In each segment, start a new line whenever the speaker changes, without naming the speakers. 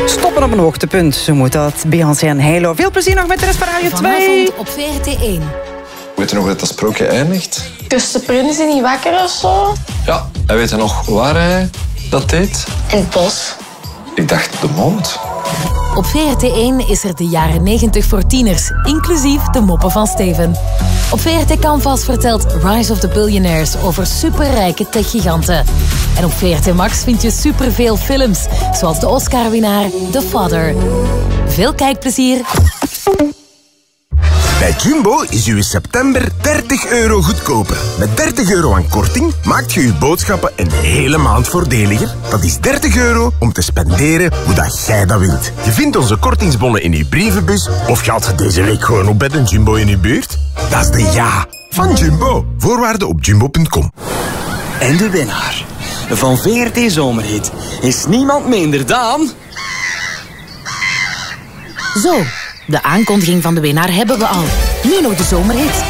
Stoppen op een hoogtepunt, zo moet dat. Beyoncé en Halo. Veel plezier nog met de rest van Radio 2.
Vanavond op VRT1.
Weet je nog hoe dat sprookje eindigt?
Dus de prins is niet wakker of zo?
Ja, en weet je nog waar hij dat deed?
In het bos.
Ik dacht de mond.
Op VRT1 is er de jaren 90 voor tieners, inclusief de moppen van Steven. Op VRT Canvas vertelt Rise of the Billionaires over superrijke techgiganten. En op VRT Max vind je superveel films, zoals de Oscar-winnaar The Father. Veel kijkplezier.
Bij Jumbo is u in september €30 goedkoper. Met €30 aan korting maakt je uw boodschappen een hele maand voordeliger. Dat is €30 om te spenderen hoe dat jij dat wilt. Je vindt onze kortingsbonnen in uw brievenbus of gaat je deze week gewoon op bij een Jumbo in uw buurt? Dat is de ja van Jumbo. Voorwaarden op jumbo.com.
En de winnaar van VRT Zomerhit is niemand minder dan...
Zo, de aankondiging van de winnaar hebben we al. Nu nog de zomerhit.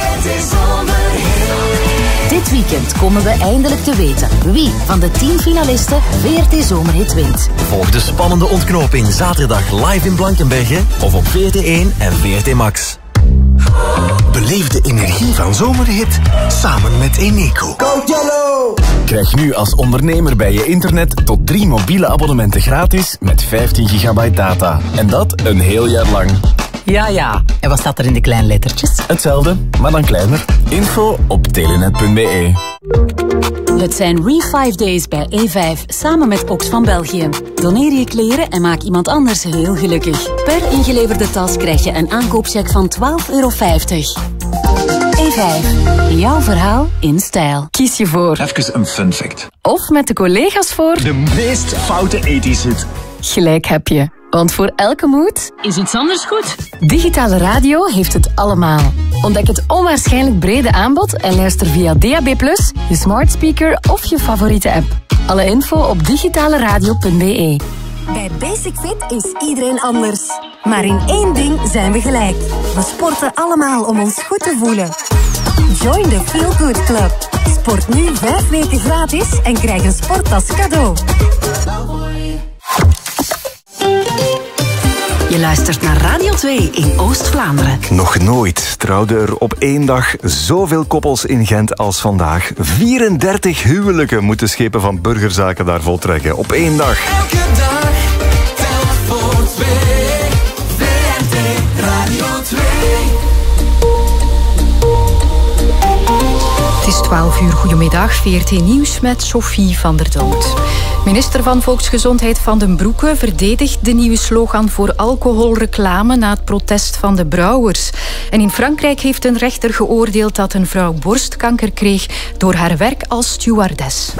Dit weekend komen we eindelijk te weten wie van de 10 finalisten VRT Zomerhit wint.
Volg de spannende ontknoping zaterdag live in Blankenberge of op VRT1 en VRT Max.
Beleef de energie van Zomerhit samen met Eneco.
Go Jello!
Krijg nu als ondernemer bij je internet tot 3 mobiele abonnementen gratis met 15 gigabyte data. En dat een heel jaar lang.
Ja. En wat staat er in de kleine lettertjes?
Hetzelfde, maar dan kleiner. Info op telenet.be.
Het zijn Re5 Days bij E5, samen met Oxfam België. Doneer je kleren en maak iemand anders heel gelukkig. Per ingeleverde tas krijg je een aankoopcheck van €12,50. E5, jouw verhaal in stijl. Kies je voor.
Even een fun fact.
Of met de collega's voor.
De meest foute 80s hit.
Gelijk heb je. Want voor elke moed is iets anders goed. Digitale radio heeft het allemaal. Ontdek het onwaarschijnlijk brede aanbod en luister via DAB+, je smart speaker of je favoriete app. Alle info op digitaleradio.be.
Bij Basic Fit is iedereen anders. Maar in één ding zijn we gelijk. We sporten allemaal om ons goed te voelen. Join the Feel Good Club. Sport nu 5 weken gratis en krijg een sporttas cadeau.
Je luistert naar Radio 2 in Oost-Vlaanderen.
Nog nooit trouwden er op één dag zoveel koppels in Gent als vandaag. 34 huwelijken moeten schepen van burgerzaken daar voltrekken. Op één dag.
Elke dag, telt voor 2. VRT Radio 2.
Het is 12 uur. Goedemiddag. VRT Nieuws met Sophie van der Dood. Minister van Volksgezondheid Van den Broeke verdedigt de nieuwe slogan voor alcoholreclame na het protest van de brouwers. En in Frankrijk heeft een rechter geoordeeld dat een vrouw borstkanker kreeg door haar werk als stewardess.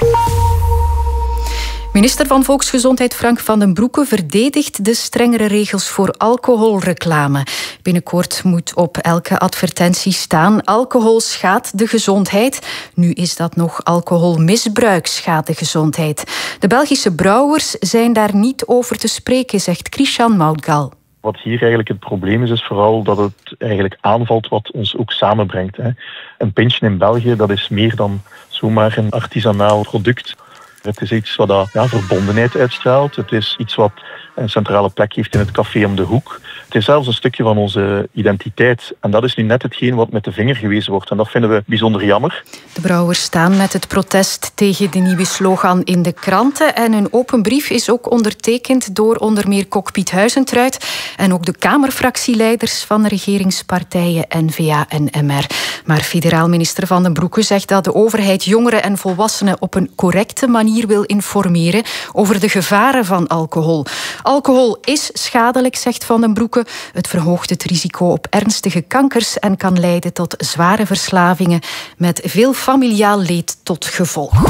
Minister van Volksgezondheid Frank Van den Broeke verdedigt de strengere regels voor alcoholreclame. Binnenkort moet op elke advertentie staan: alcohol schaadt de gezondheid. Nu is dat nog: alcoholmisbruik schaadt de gezondheid. De Belgische brouwers zijn daar niet over te spreken, zegt Christian Moutgal.
Wat hier eigenlijk het probleem is vooral dat het eigenlijk aanvalt wat ons ook samenbrengt. Een pintje in België, dat is meer dan zomaar een artisanaal product. Het is iets wat verbondenheid uitstraalt. Het is iets wat een centrale plek heeft in het café om de hoek. Het is zelfs een stukje van onze identiteit. En dat is nu net hetgeen wat met de vinger gewezen wordt. En dat vinden we bijzonder jammer.
De brouwers staan met het protest tegen de nieuwe slogan in de kranten. En een open brief is ook ondertekend door onder meer Kok Piet Huizentruid en ook de Kamerfractieleiders van de regeringspartijen N-VA en MR. Maar federaal minister Van den Broeke zegt dat de overheid jongeren en volwassenen op een correcte manier wil informeren over de gevaren van alcohol. Alcohol is schadelijk, zegt Van den Broeke. Het verhoogt het risico op ernstige kankers en kan leiden tot zware verslavingen met veel familiaal leed tot gevolg.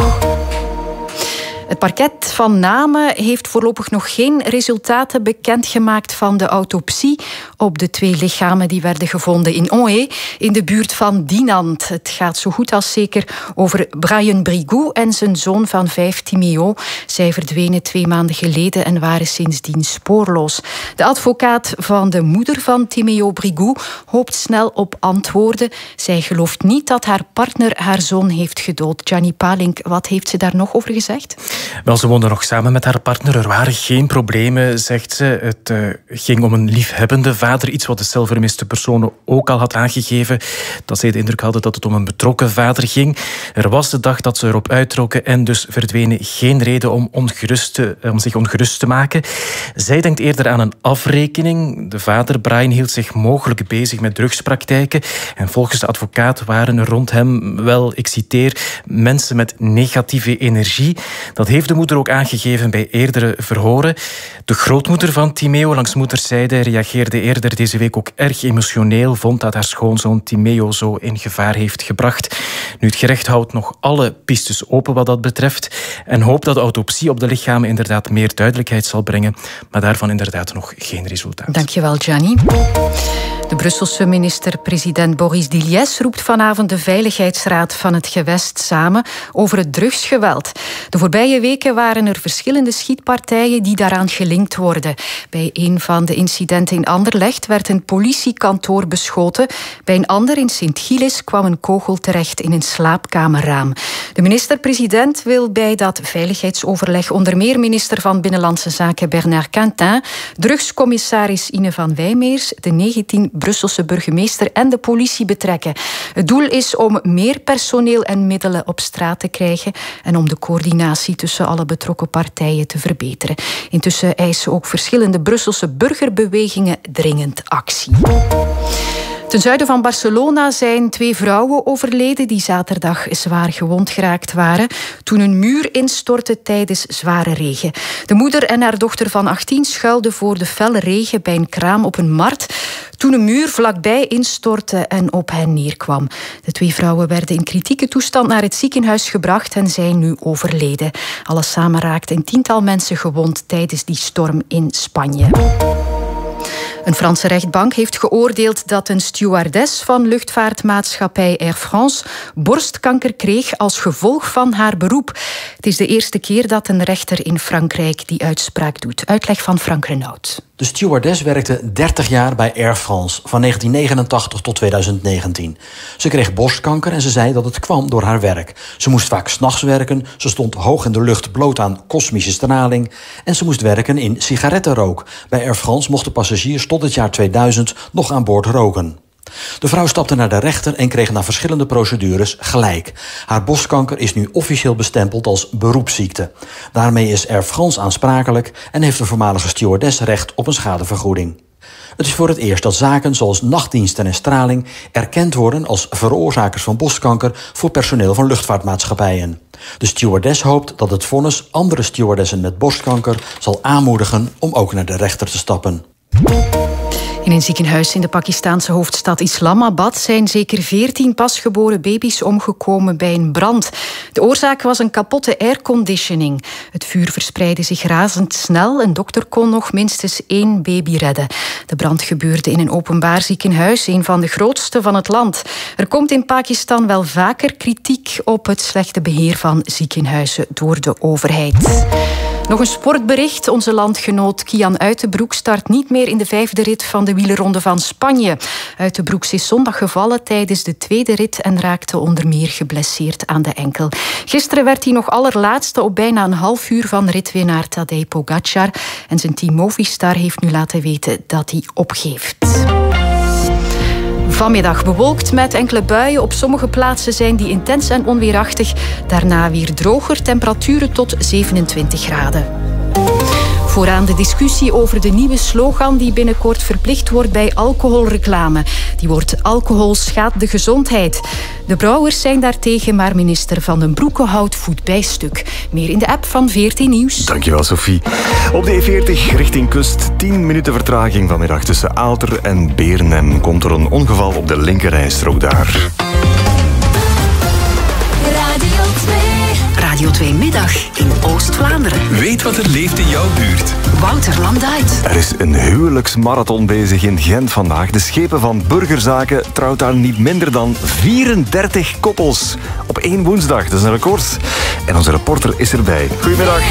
Het parket van Namen heeft voorlopig nog geen resultaten bekendgemaakt van de autopsie op de 2 lichamen die werden gevonden in Onhé, in de buurt van Dinant. Het gaat zo goed als zeker over Brian Brigou en zijn zoon van 5, Timéo. Zij verdwenen 2 maanden geleden en waren sindsdien spoorloos. De advocaat van de moeder van Timéo Brigou hoopt snel op antwoorden. Zij gelooft niet dat haar partner haar zoon heeft gedood. Gianni Palink, wat heeft ze daar nog over gezegd?
Wel, ze woonde nog samen met haar partner. Er waren geen problemen, zegt ze. Het ging om een liefhebbende vader. Iets wat de zelfvermiste persoon ook al had aangegeven. Dat zij de indruk hadden dat het om een betrokken vader ging. Er was de dag dat ze erop uittrokken en dus verdwenen. Geen reden om zich ongerust te maken. Zij denkt eerder aan een afrekening. De vader, Brian, hield zich mogelijk bezig met drugspraktijken. En volgens de advocaat waren er rond hem, wel, ik citeer, mensen met negatieve energie. Dat heeft de moeder ook aangegeven bij eerdere verhoren. De grootmoeder van Timeo, langs moederszijde, reageerde eerder deze week ook erg emotioneel. Vond dat haar schoonzoon Timeo zo in gevaar heeft gebracht. Nu, het gerecht houdt nog alle pistes open wat dat betreft. En hoopt dat de autopsie op de lichamen inderdaad meer duidelijkheid zal brengen. Maar daarvan inderdaad nog geen resultaat.
Dankjewel, Gianni. De Brusselse minister-president Boris Diliès roept vanavond de Veiligheidsraad van het gewest samen over het drugsgeweld. De voorbije weken waren er verschillende schietpartijen die daaraan gelinkt worden. Bij een van de incidenten in Anderlecht werd een politiekantoor beschoten. Bij een ander in Sint-Gilles kwam een kogel terecht in een slaapkamerraam. De minister-president wil bij dat veiligheidsoverleg onder meer minister van Binnenlandse Zaken Bernard Quintin, drugscommissaris Ine van Wijmeers, de 19 Brusselse burgemeester en de politie betrekken. Het doel is om meer personeel en middelen op straat te krijgen en om de coördinatie tussen alle betrokken partijen te verbeteren. Intussen eisen ook verschillende Brusselse burgerbewegingen dringend actie. Ten zuiden van Barcelona zijn 2 vrouwen overleden die zaterdag zwaar gewond geraakt waren toen een muur instortte tijdens zware regen. De moeder en haar dochter van 18 schuilden voor de felle regen bij een kraam op een markt toen een muur vlakbij instortte en op hen neerkwam. De 2 vrouwen werden in kritieke toestand naar het ziekenhuis gebracht en zijn nu overleden. Alles samen raakten een 10-tal mensen gewond tijdens die storm in Spanje. Een Franse rechtbank heeft geoordeeld dat een stewardess van luchtvaartmaatschappij Air France borstkanker kreeg als gevolg van haar beroep. Het is de eerste keer dat een rechter in Frankrijk die uitspraak doet. Uitleg van Frank Renaud.
De stewardess werkte 30 jaar bij Air France, van 1989 tot 2019. Ze kreeg borstkanker en ze zei dat het kwam door haar werk. Ze moest vaak 's nachts werken, ze stond hoog in de lucht bloot aan kosmische straling en ze moest werken in sigarettenrook. Bij Air France mochten passagiers tot het jaar 2000 nog aan boord roken. De vrouw stapte naar de rechter en kreeg na verschillende procedures gelijk. Haar borstkanker is nu officieel bestempeld als beroepsziekte. Daarmee is Air France aansprakelijk en heeft de voormalige stewardess recht op een schadevergoeding. Het is voor het eerst dat zaken zoals nachtdiensten en straling erkend worden als veroorzakers van borstkanker voor personeel van luchtvaartmaatschappijen. De stewardess hoopt dat het vonnis andere stewardessen met borstkanker zal aanmoedigen om ook naar de rechter te stappen.
In een ziekenhuis in de Pakistaanse hoofdstad Islamabad zijn zeker 14 pasgeboren baby's omgekomen bij een brand. De oorzaak was een kapotte airconditioning. Het vuur verspreidde zich razendsnel. Een dokter kon nog minstens 1 baby redden. De brand gebeurde in een openbaar ziekenhuis, een van de grootste van het land. Er komt in Pakistan wel vaker kritiek op het slechte beheer van ziekenhuizen door de overheid. Nog een sportbericht. Onze landgenoot Kian Uitenbroek start niet meer in de 5e rit van de wielerronde van Spanje. Uitenbroek is zondag gevallen tijdens de 2e rit en raakte onder meer geblesseerd aan de enkel. Gisteren werd hij nog allerlaatste op bijna een half uur van ritwinnaar Tadej Pogacar. En zijn team Movistar heeft nu laten weten dat hij opgeeft. Vanmiddag bewolkt met enkele buien. Op sommige plaatsen zijn die intens en onweerachtig. Daarna weer droger, temperaturen tot 27 graden. Vooraan de discussie over de nieuwe slogan die binnenkort verplicht wordt bij alcoholreclame. Die wordt alcohol schaadt de gezondheid. De brouwers zijn daartegen, maar minister Van den Broeke houdt voet bij stuk. Meer in de app van VRT Nieuws.
Dankjewel, Sophie. Op de E40 richting kust 10 minuten vertraging vanmiddag tussen Aalter en Beernem. Komt er een ongeval op de linkerrijstrook daar.
Radio 2 Middag in Oost-Vlaanderen.
Weet wat er leeft in jouw buurt.
Wouter Landuit.
Er is een huwelijksmarathon bezig in Gent vandaag. De schepen van Burgerzaken trouwt daar niet minder dan 34 koppels. Op 1 woensdag, dat is een record. En onze reporter is erbij. Goedemiddag.